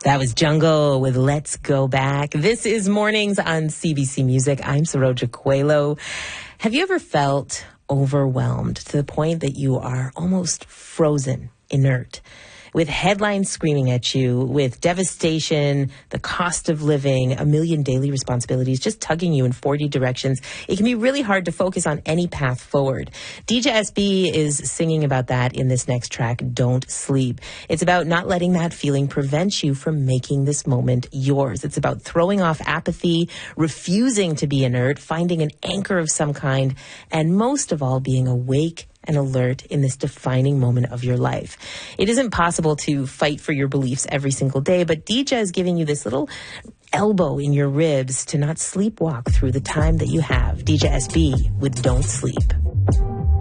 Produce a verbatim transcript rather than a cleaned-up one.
That was Jungle with Let's Go Back. This is Mornings on C B C Music. I'm Saroja Coelho. Have you ever felt overwhelmed to the point that you are almost frozen, inert, with headlines screaming at you, with devastation, the cost of living, a million daily responsibilities just tugging you in forty directions? It can be really hard to focus on any path forward. D J S B is singing about that in this next track, Don't Sleep. It's about not letting that feeling prevent you from making this moment yours. It's about throwing off apathy, refusing to be inert, finding an anchor of some kind, and most of all, being awake and alert in this defining moment of your life. It isn't possible to fight for your beliefs every single day, but D J is giving you this little elbow in your ribs to not sleepwalk through the time that you have. D J S B with Don't Sleep.